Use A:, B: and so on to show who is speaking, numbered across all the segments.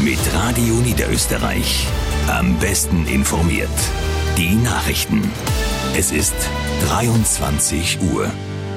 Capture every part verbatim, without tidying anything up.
A: Mit Radio Niederösterreich. Am besten informiert. Die Nachrichten. Es ist dreiundzwanzig Uhr.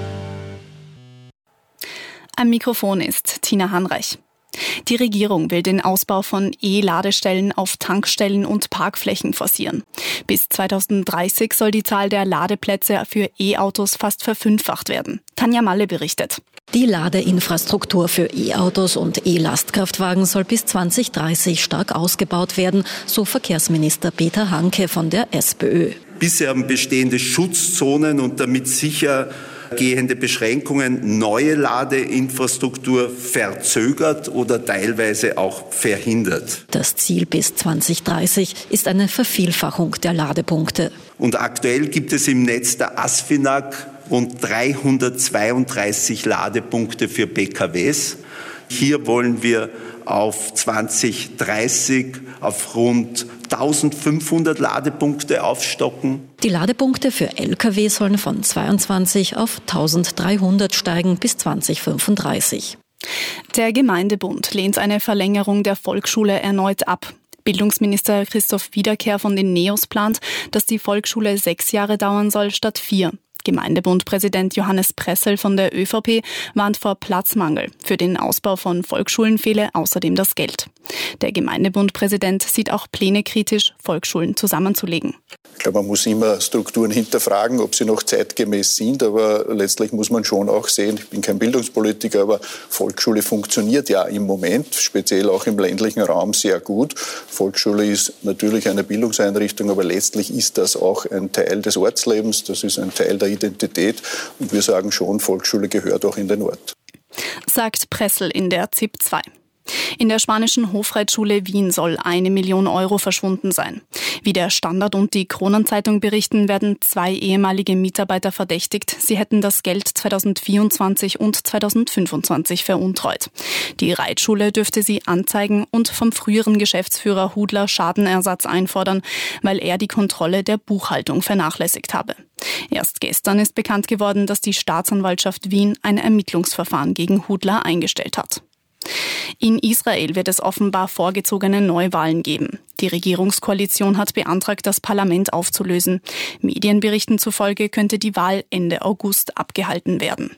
B: Am Mikrofon ist Tina Hanreich. Die Regierung will den Ausbau von E-Ladestellen auf Tankstellen und Parkflächen forcieren. Bis zweitausenddreißig soll die Zahl der Ladeplätze für E-Autos fast verfünffacht werden. Tanja Malle berichtet.
C: Die Ladeinfrastruktur für E-Autos und E-Lastkraftwagen soll bis zweitausenddreißig stark ausgebaut werden, so Verkehrsminister Peter Hanke von der SPÖ.
D: Bisher haben bestehende Schutzzonen und damit sicher gehende Beschränkungen neue Ladeinfrastruktur verzögert oder teilweise auch verhindert.
C: Das Ziel bis zweitausenddreißig ist eine Vervielfachung der Ladepunkte. Und
D: aktuell gibt es im Netz der ASFINAG rund dreihundertzweiunddreißig Ladepunkte für P K Ws. Hier wollen wir auf zweitausenddreißig auf rund eintausendfünfhundert Ladepunkte aufstocken.
C: Die Ladepunkte für L K W sollen von zweiundzwanzig auf eintausenddreihundert steigen bis zweitausendfünfunddreißig.
B: Der Gemeindebund lehnt eine Verlängerung der Volksschule erneut ab. Bildungsminister Christoph Wiederkehr von den NEOS plant, dass die Volksschule sechs Jahre dauern soll statt vier. Gemeindebundpräsident Johannes Pressel von der ÖVP warnt vor Platzmangel. Für den Ausbau von Volksschulen fehle außerdem das Geld. Der Gemeindebundpräsident sieht auch Pläne kritisch, Volksschulen zusammenzulegen.
E: Ich glaube, man muss immer Strukturen hinterfragen, ob sie noch zeitgemäß sind, aber letztlich muss man schon auch sehen, ich bin kein Bildungspolitiker, aber Volksschule funktioniert ja im Moment, speziell auch im ländlichen Raum, sehr gut. Volksschule ist natürlich eine Bildungseinrichtung, aber letztlich ist das auch ein Teil des Ortslebens, das ist ein Teil der Identität und wir sagen schon, Volksschule gehört auch in den Ort.
B: Sagt Pressel in der Z I P zwei. In der spanischen Hofreitschule Wien soll eine Million Euro verschwunden sein. Wie der Standard und die Kronenzeitung berichten, werden zwei ehemalige Mitarbeiter verdächtigt. Sie hätten das Geld zweitausendvierundzwanzig und zweitausendfünfundzwanzig veruntreut. Die Reitschule dürfte sie anzeigen und vom früheren Geschäftsführer Hudler Schadenersatz einfordern, weil er die Kontrolle der Buchhaltung vernachlässigt habe. Erst gestern ist bekannt geworden, dass die Staatsanwaltschaft Wien ein Ermittlungsverfahren gegen Hudler eingestellt hat. In Israel wird es offenbar vorgezogene Neuwahlen geben. Die Regierungskoalition hat beantragt, das Parlament aufzulösen. Medienberichten zufolge könnte die Wahl Ende August abgehalten werden.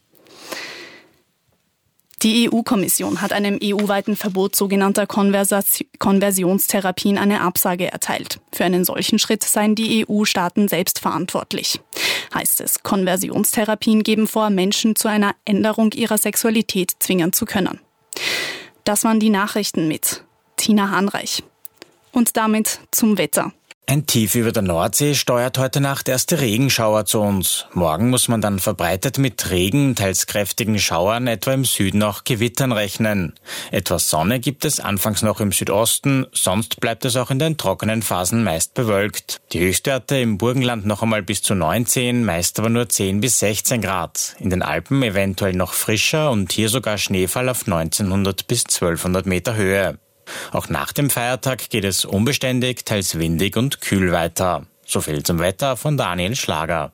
B: Die E U-Kommission hat einem E U-weiten Verbot sogenannter Konversation- Konversionstherapien eine Absage erteilt. Für einen solchen Schritt seien die E U-Staaten selbst verantwortlich. Heißt es, Konversionstherapien geben vor, Menschen zu einer Änderung ihrer Sexualität zwingen zu können. Das waren die Nachrichten mit Tina Hanreich. Und damit zum Wetter.
F: Ein Tief über der Nordsee steuert heute Nacht erste Regenschauer zu uns. Morgen muss man dann verbreitet mit Regen, teils kräftigen Schauern, etwa im Süden auch Gewittern rechnen. Etwas Sonne gibt es anfangs noch im Südosten, sonst bleibt es auch in den trockenen Phasen meist bewölkt. Die Höchstwerte im Burgenland noch einmal bis zu neunzehn, meist aber nur zehn bis sechzehn Grad. In den Alpen eventuell noch frischer und hier sogar Schneefall auf neunzehnhundert bis zwölfhundert Meter Höhe. Auch nach dem Feiertag geht es unbeständig, teils windig und kühl weiter. So viel zum Wetter von Daniel Schlager.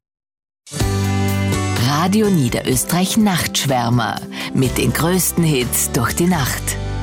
G: Radio Niederösterreich Nachtschwärmer mit den größten Hits durch die Nacht.